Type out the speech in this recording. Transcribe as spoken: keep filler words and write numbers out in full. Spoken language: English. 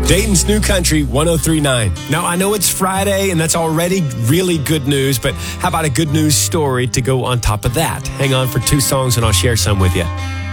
Dayton's New Country one oh three point nine. Now, I know it's Friday, and that's already really good news, but how about a good news story to go on top of that? Hang on for two songs, and I'll share some with you.